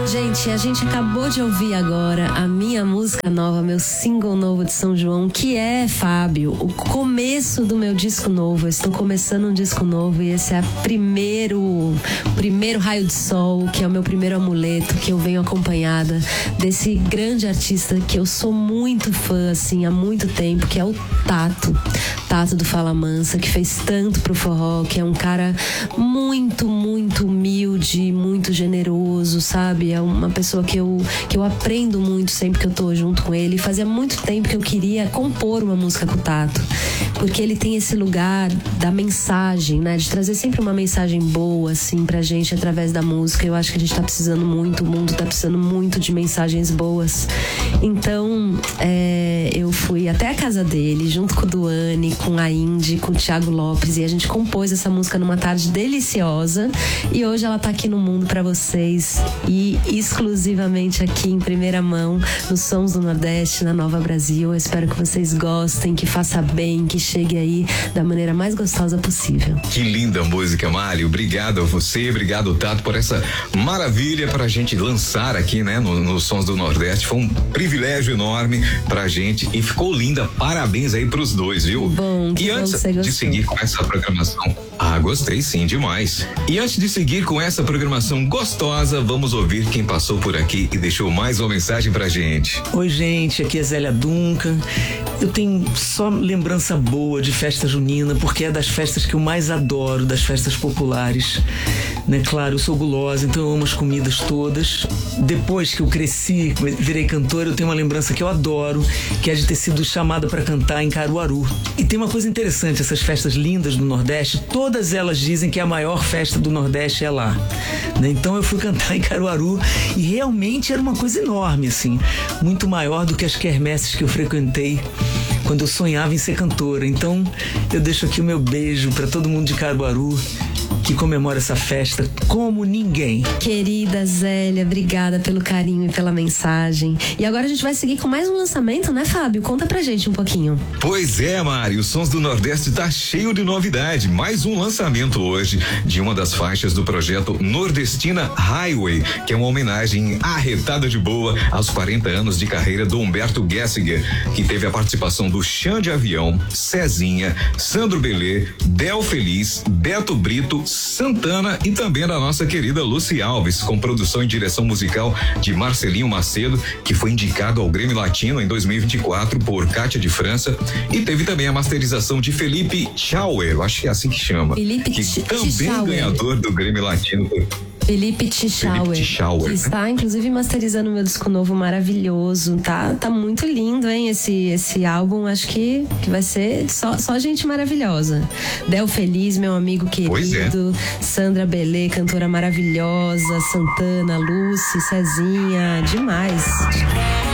Gente, a gente acabou de ouvir agora a minha música nova, meu single novo de São João, que é, Fábio, o começo do meu disco novo. Eu estou começando um disco novo e esse é o primeiro raio de sol, que é o meu primeiro amuleto, que eu venho acompanhada desse grande artista que eu sou muito fã, assim, há muito tempo, que é o Tato do Fala Mansa, que fez tanto pro forró, que é um cara muito, muito humilde, muito generoso, sabe? É uma pessoa que eu aprendo muito sempre que eu tô junto com ele. Fazia muito tempo que eu queria compor uma música com o Tato, porque ele tem esse lugar da mensagem, né? De trazer sempre uma mensagem boa, assim, pra gente através da música. Eu acho que a gente tá precisando muito, o mundo tá precisando muito de mensagens boas. Então, eu fui até a casa dele, junto com o Duane, com a Indy, com o Thiago Lopes, e a gente compôs essa música numa tarde deliciosa. E hoje ela tá aqui no mundo pra vocês, e exclusivamente aqui em primeira mão, nos Sons do Nordeste, na Nova Brasil. Eu espero que vocês gostem, que faça bem, que chegue aí da maneira mais gostosa possível. Que linda música, Mário. Obrigado a você, obrigado, Tato, por essa maravilha pra gente lançar aqui, né, nos Sons do Nordeste. Foi um privilégio enorme pra gente e ficou linda. Parabéns aí pros dois, viu? Bom, e antes de seguir com essa programação, gostei sim, demais. E antes de seguir com essa programação gostosa, vamos ouvir quem passou por aqui e deixou mais uma mensagem pra gente. Oi, gente, aqui é Zélia Duncan. Eu tenho só lembrança boa de festa junina, porque é das festas que eu mais adoro, das festas populares, né? Claro, eu sou gulosa, então eu amo as comidas todas. Depois que eu cresci, virei cantora, eu tenho uma lembrança que eu adoro, que é de ter sido chamada para cantar em Caruaru. E tem uma coisa interessante, essas festas lindas do Nordeste, todas elas dizem que a maior festa do Nordeste é lá, né? Então eu fui cantar em Caruaru e realmente era uma coisa enorme, assim, muito maior do que as quermesses que eu frequentei quando eu sonhava em ser cantora. Então eu deixo aqui o meu beijo para todo mundo de Caruaru, que comemora essa festa como ninguém. Querida Zélia, obrigada pelo carinho e pela mensagem. E agora a gente vai seguir com mais um lançamento, né, Fábio? Conta pra gente um pouquinho. Pois é, Mari, os Sons do Nordeste tá cheio de novidade. Mais um lançamento hoje de uma das faixas do projeto Nordestina Highway, que é uma homenagem arretada de boa aos 40 anos de carreira do Humberto Gessinger, que teve a participação do Xande Avião, Cezinha, Sandro Belê, Del Feliz, Beto Brito, Santana e também da nossa querida Lucy Alves, com produção e direção musical de Marcelinho Macedo, que foi indicado ao Grêmio Latino em 2024 por Cátia de França, e teve também a masterização de Felipe Schauer, acho que é assim que chama, Felipe que também ganhador do Grêmio Latino. Felipe Tchauer, que está inclusive masterizando meu disco novo maravilhoso. Tá muito lindo, hein, esse álbum. Acho que vai ser só gente maravilhosa. Del Feliz, meu amigo querido, Sandra Belê, cantora maravilhosa, Santana, Lucy, Cezinha, demais.